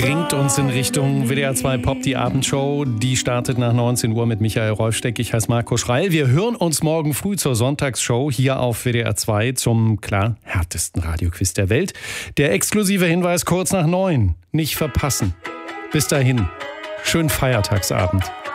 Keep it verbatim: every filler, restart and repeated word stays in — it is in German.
bringt uns in Richtung W D R zwei Pop, die Abendshow. Die startet nach neunzehn Uhr mit Michael Rolfsteck. Ich heiße Marco Schreil. Wir hören uns morgen früh zur Sonntagsshow hier auf W D R zwei zum, klar, härtesten Radioquiz der Welt. Der exklusive Hinweis kurz nach neun. Nicht verpassen. Bis dahin, schönen Feiertagsabend.